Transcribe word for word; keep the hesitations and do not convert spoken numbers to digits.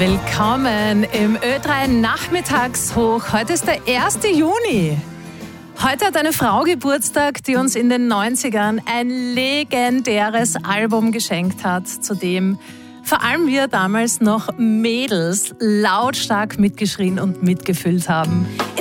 Willkommen im Ö drei Nachmittagshoch. Heute ist der erste Juni. Heute hat eine Frau Geburtstag, die uns in den neunzigern ein legendäres Album geschenkt hat, zu dem vor allem wir damals noch Mädels lautstark mitgeschrien und mitgefühlt haben.